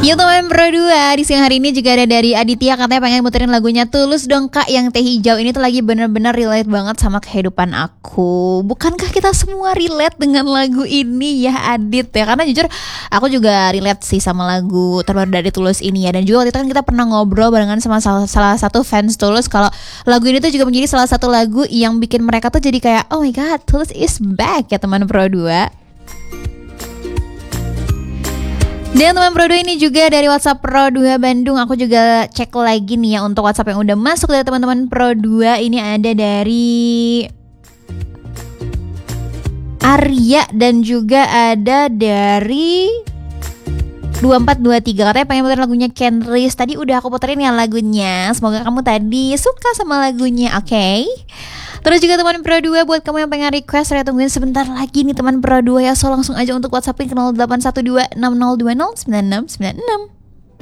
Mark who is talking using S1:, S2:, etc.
S1: Yuk teman Pro 2, di siang hari ini juga ada dari Aditya, katanya pengen muterin lagunya Tulus dong kak yang teh hijau. Ini tuh lagi bener-bener relate banget sama kehidupan aku. Bukankah kita semua relate dengan lagu ini ya Adit ya? Karena jujur aku juga relate sih sama lagu terbaru dari Tulus ini ya. Dan juga waktu itu kan kita pernah ngobrol barengan sama salah satu fans Tulus kalau lagu ini tuh juga menjadi salah satu lagu yang bikin mereka tuh jadi kayak oh my god, Tulus is back ya teman Pro 2. Dan teman Pro 2 ini juga dari WhatsApp Pro 2 Bandung. Aku juga cek lagi nih ya untuk WhatsApp yang udah masuk dari teman-teman Pro 2. Ini ada dari Arya dan juga ada dari 2423. Katanya pengen puterin lagunya Kenris. Tadi udah aku puterin ya lagunya. Semoga kamu tadi suka sama lagunya, oke? Terus juga teman Pro 2, buat kamu yang pengen request, saya tungguin sebentar lagi nih teman Pro 2 ya. So langsung aja untuk WhatsAppin ke 0812 6020 9696.